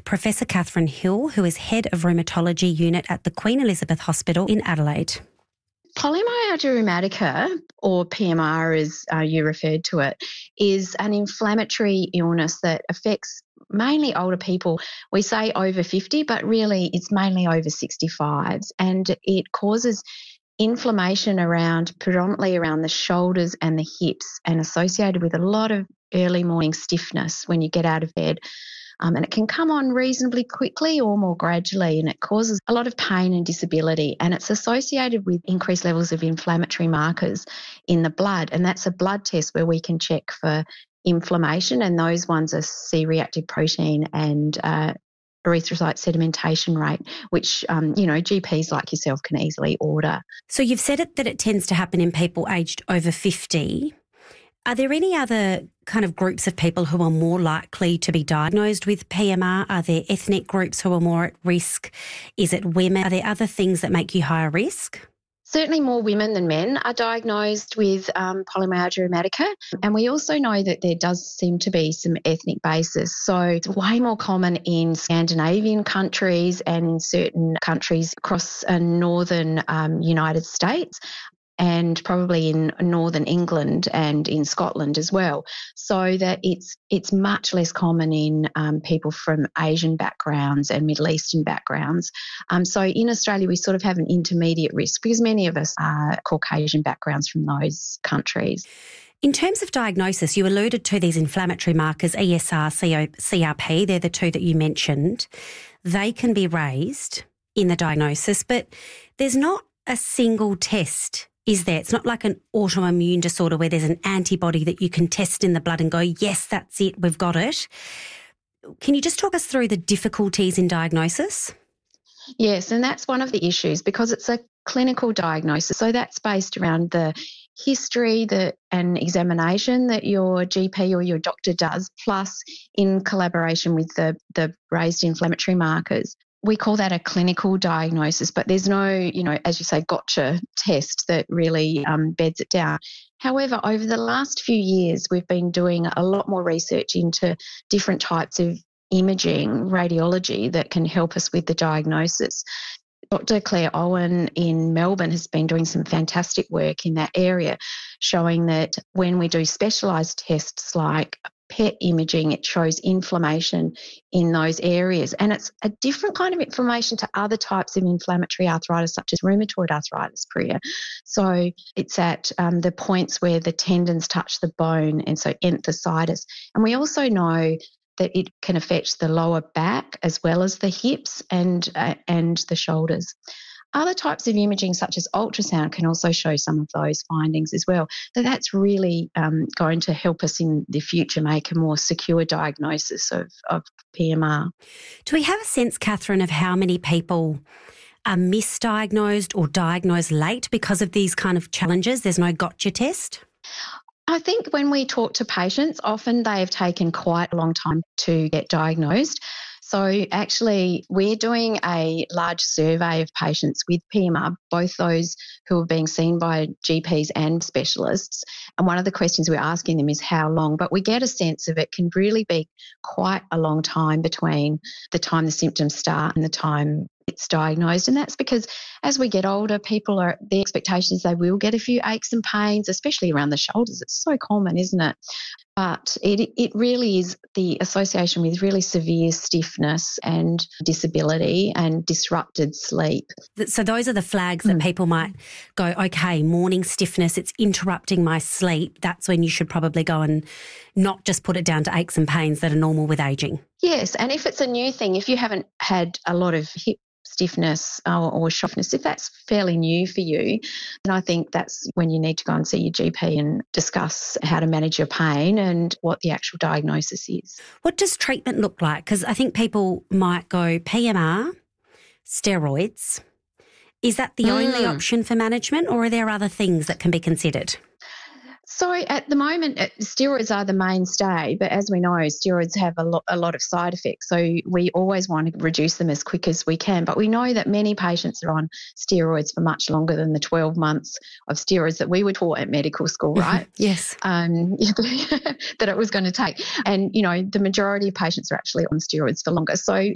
Professor Catherine Hill, who is Head of Rheumatology Unit at the Queen Elizabeth Hospital in Adelaide. Polymyalgia rheumatica, or PMR as you referred to it, is an inflammatory illness that affects mainly older people. We say over 50, but really it's mainly over 65s, and it causes inflammation predominantly around the shoulders and the hips, and associated with a lot of early morning stiffness when you get out of bed. And it can come on reasonably quickly or more gradually, and it causes a lot of pain and disability. And it's associated with increased levels of inflammatory markers in the blood. And that's a blood test where we can check for inflammation, and those ones are C-reactive protein and erythrocyte sedimentation rate, which, GPs like yourself can easily order. So you've said that it tends to happen in people aged over 50. Are there any other kind of groups of people who are more likely to be diagnosed with PMR? Are there ethnic groups who are more at risk? Is it women? Are there other things that make you higher risk? Certainly more women than men are diagnosed with polymyalgia rheumatica. And we also know that there does seem to be some ethnic basis. So it's way more common in Scandinavian countries and in certain countries across northern United States, and probably in northern England and in Scotland as well, so that it's much less common in people from Asian backgrounds and Middle Eastern backgrounds. So in Australia, we sort of have an intermediate risk because many of us are Caucasian backgrounds from those countries. In terms of diagnosis, you alluded to these inflammatory markers, ESR, CRP, they're the two that you mentioned. They can be raised in the diagnosis, but there's not a single test, is there? It's not like an autoimmune disorder where there's an antibody that you can test in the blood and go, yes, that's it, we've got it. Can you just talk us through the difficulties in diagnosis? Yes, and that's one of the issues because it's a clinical diagnosis. So that's based around the history and examination that your GP or your doctor does, plus in collaboration with the raised inflammatory markers. We call that a clinical diagnosis, but there's no, as you say, gotcha test that really beds it down. However, over the last few years, we've been doing a lot more research into different types of imaging, radiology, that can help us with the diagnosis. Dr. Claire Owen in Melbourne has been doing some fantastic work in that area, showing that when we do specialised tests like PET imaging, it shows inflammation in those areas. And it's a different kind of inflammation to other types of inflammatory arthritis, such as rheumatoid arthritis, Priya. So it's at the points where the tendons touch the bone, and so enthesitis. And we also know that it can affect the lower back as well as the hips and the shoulders. Other types of imaging, such as ultrasound, can also show some of those findings as well. So that's really going to help us in the future make a more secure diagnosis of PMR. Do we have a sense, Catherine, of how many people are misdiagnosed or diagnosed late because of these kind of challenges? There's no gotcha test? I think when we talk to patients, often they have taken quite a long time to get diagnosed. So actually, we're doing a large survey of patients with PMR, both those who are being seen by GPs and specialists. And one of the questions we're asking them is how long, but we get a sense of it can really be quite a long time between the time the symptoms start and the time it's diagnosed. And that's because as we get older, the expectation is they will get a few aches and pains, especially around the shoulders. It's so common, isn't it? But it really is the association with really severe stiffness and disability and disrupted sleep. So those are the flags that people might go, okay, morning stiffness, it's interrupting my sleep. That's when you should probably go and not just put it down to aches and pains that are normal with ageing. Yes, and if it's a new thing, if you haven't had a lot of hip stiffness or softness, if that's fairly new for you, then I think that's when you need to go and see your GP and discuss how to manage your pain and what the actual diagnosis is. What does treatment look like? Because I think people might go PMR, steroids. Is that the only option for management, or are there other things that can be considered? So at the moment, steroids are the mainstay, but as we know, steroids have a lot of side effects. So we always want to reduce them as quick as we can. But we know that many patients are on steroids for much longer than the 12 months of steroids that we were taught at medical school, right? Yes. That it was going to take. And, the majority of patients are actually on steroids for longer. So